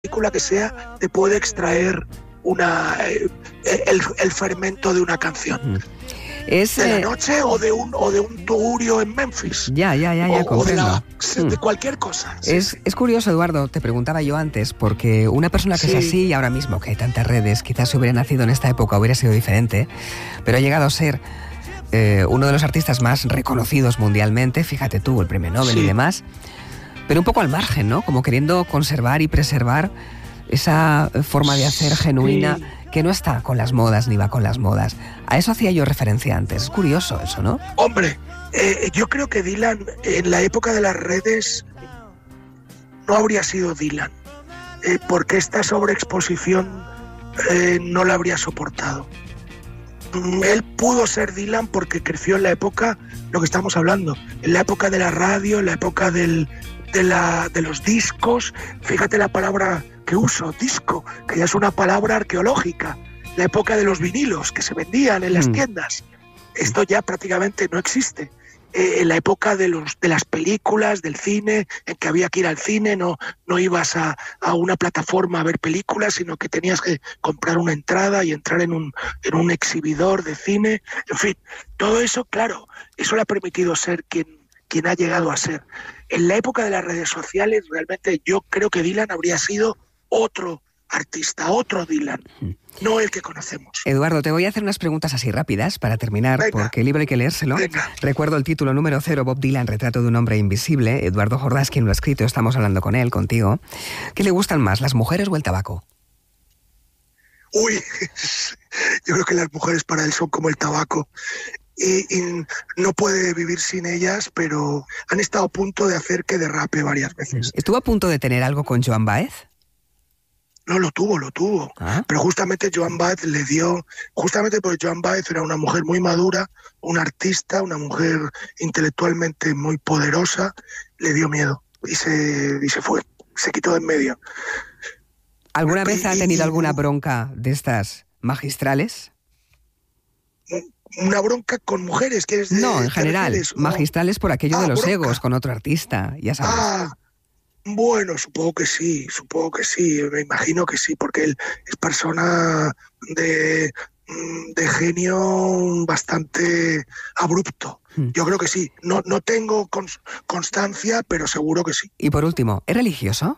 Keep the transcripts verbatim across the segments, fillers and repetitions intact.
película que sea te puede extraer una eh, el, el fermento de una canción. Es, de la eh... noche o de un o de un tugurio en Memphis. Ya, ya, ya, ya, o, comprendo. O de, la, de cualquier cosa. Sí, es, sí. es curioso, Eduardo, te preguntaba yo antes, porque una persona que sí. es así, y ahora mismo que hay tantas redes, quizás si hubiera nacido en esta época hubiera sido diferente, pero ha llegado a ser eh, uno de los artistas más reconocidos mundialmente, fíjate tú, el premio Nobel sí. y demás, pero un poco al margen, ¿no? Como queriendo conservar y preservar esa forma de hacer genuina sí. que no está con las modas ni va con las modas. A eso hacía yo referencia antes. Es curioso eso, ¿no? Hombre, eh, yo creo que Dylan en la época de las redes no habría sido Dylan, eh, porque esta sobreexposición eh, no la habría soportado. Él pudo ser Dylan porque creció en la época, lo que estamos hablando, en la época de la radio, en la época del, de, la, de los discos. Fíjate la palabra que uso, disco, que ya es una palabra arqueológica. La época de los vinilos que se vendían en las mm. tiendas. Esto ya prácticamente no existe. Eh, en la época de, los, de las películas, del cine, en que había que ir al cine, no, no ibas a, a una plataforma a ver películas, sino que tenías que comprar una entrada y entrar en un, en un exhibidor de cine. En fin, todo eso, claro, eso le ha permitido ser quien, quien ha llegado a ser. En la época de las redes sociales, realmente yo creo que Dylan habría sido otro artista, otro Dylan, no el que conocemos. Eduardo, te voy a hacer unas preguntas así rápidas para terminar, Venga. porque el libro hay que leérselo. Venga. Recuerdo el título número cero, Bob Dylan, retrato de un hombre invisible. Eduardo Jordás, quien lo ha escrito, estamos hablando con él, contigo. ¿Qué le gustan más, las mujeres o el tabaco? Uy, yo creo que las mujeres para él son como el tabaco. Y, y no puede vivir sin ellas, pero han estado a punto de hacer que derrape varias veces. ¿Estuvo a punto de tener algo con Joan Baez? No, lo tuvo, lo tuvo. ¿Ah? Pero justamente Joan Baez le dio, justamente porque Joan Baez era una mujer muy madura, una artista, una mujer intelectualmente muy poderosa, le dio miedo y se, y se fue, se quitó de en medio. ¿Alguna vez y, ha tenido y, alguna bronca de estas magistrales? ¿Una bronca con mujeres? ¿Quieres decir? No, en general, magistrales por aquello ah, de los bronca. egos con otro artista, ya sabes. Ah. Bueno, supongo que sí, supongo que sí, me imagino que sí, porque él es persona de, de genio bastante abrupto. Yo creo que sí, no, no tengo constancia, pero seguro que sí. Y por último, ¿es religioso?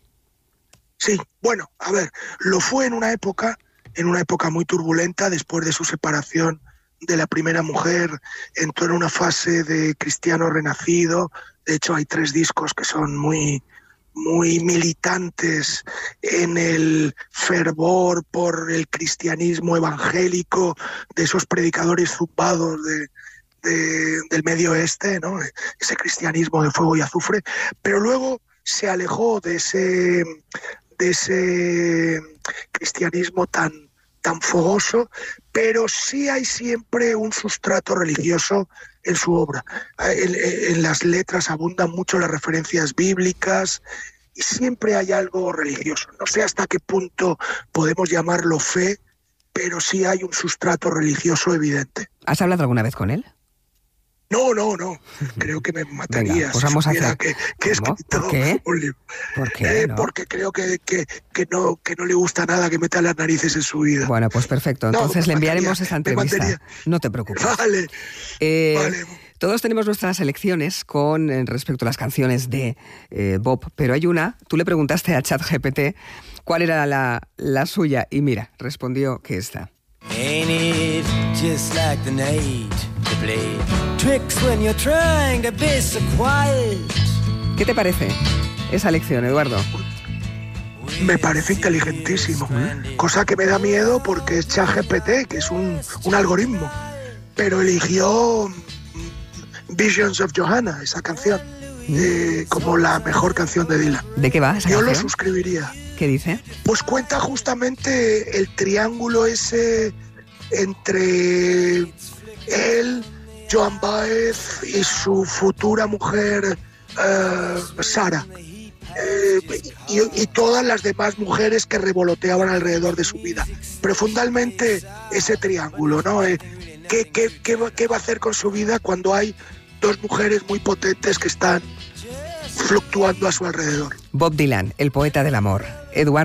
Sí, bueno, a ver, lo fue en una época, en una época muy turbulenta, después de su separación de la primera mujer, entró en una fase de cristiano renacido. De hecho, hay tres discos que son muy, muy militantes en el fervor por el cristianismo evangélico de esos predicadores zumbados de, de, del Medio Oeste, ¿no? Ese cristianismo de fuego y azufre. Pero luego se alejó de ese, de ese cristianismo tan, tan fogoso, pero sí hay siempre un sustrato religioso en su obra. En, en las letras abundan mucho las referencias bíblicas y siempre hay algo religioso. No sé hasta qué punto podemos llamarlo fe, pero sí hay un sustrato religioso evidente. ¿Has hablado alguna vez con él? No, no, no. Creo que me mataría. Venga, pues vamos si a hacer... que, que he escrito ¿Por qué? un libro. ¿Por qué? Eh, ¿no? Porque creo que, que, que, no, que no le gusta nada que meta las narices en su vida. Bueno, pues perfecto. Entonces no, le enviaremos mataría, esa entrevista. No te preocupes. Vale. Eh, vale. Todos tenemos nuestras elecciones con eh, respecto a las canciones de eh, Bob, pero hay una, tú le preguntaste a ChatGPT cuál era la, la suya y mira, respondió que esta. Ain't it just like the night to play tricks when you're trying to be so quiet? ¿Qué te parece esa elección, Eduardo? Me parece inteligentísimo, ¿Mm? cosa que me da miedo porque es ChatGPT, que es un, un algoritmo, pero eligió Visions of Johanna, esa canción, ¿Mm? eh, como la mejor canción de Dylan. ¿De qué va esa Yo canción? lo suscribiría. ¿Qué dice? Pues cuenta justamente el triángulo ese entre él, Joan Baez y su futura mujer uh, Sara. Eh, y, y todas las demás mujeres que revoloteaban alrededor de su vida. Pero fundamentalmente ese triángulo, ¿no? Eh, ¿qué, qué, qué, ¿Qué va a hacer con su vida cuando hay dos mujeres muy potentes que están fluctuando a su alrededor. Bob Dylan, el poeta del amor. Eduardo